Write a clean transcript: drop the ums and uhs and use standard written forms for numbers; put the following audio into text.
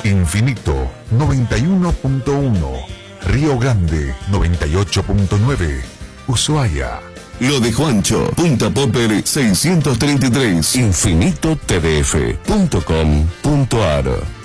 Infinito 91.1, Río Grande 98.9, Ushuaia. Lo de Juancho, Punta Popper 633, infinitotdf.com.ar.